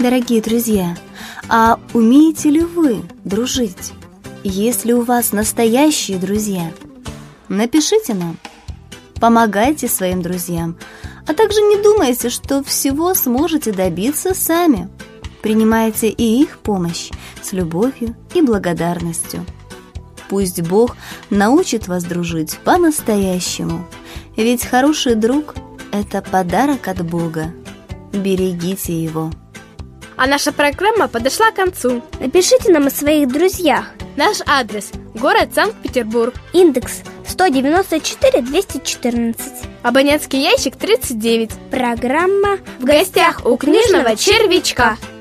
Дорогие друзья, а умеете ли вы дружить? Есть ли у вас настоящие друзья? Напишите нам. Помогайте своим друзьям, а также не думайте, что всего сможете добиться сами. Принимайте и их помощь с любовью и благодарностью. Пусть Бог научит вас дружить по-настоящему, ведь хороший друг – это подарок от Бога. Берегите его. А наша программа подошла к концу. Напишите нам о своих друзьях. Наш адрес – город Санкт-Петербург. Индекс 194-214. Абонентский ящик 39. Программа «В гостях у книжного червячка».